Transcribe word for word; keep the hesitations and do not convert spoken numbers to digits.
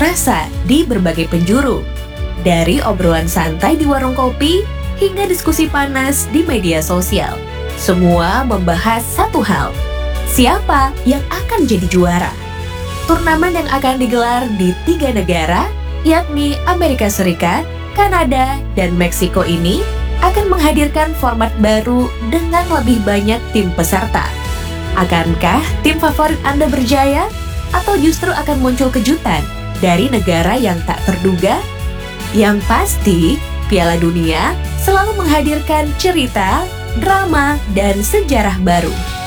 terasa di berbagai penjuru. Dari obrolan santai di warung kopi hingga diskusi panas di media sosial. Semua membahas satu hal, siapa yang akan jadi juara. Turnamen yang akan digelar di tiga negara, yakni Amerika Serikat, Kanada, dan Meksiko ini akan menghadirkan format baru dengan lebih banyak tim peserta. Akankah tim favorit Anda berjaya? Atau justru akan muncul kejutan dari negara yang tak terduga? Yang pasti, Piala Dunia selalu menghadirkan cerita, drama, dan sejarah baru.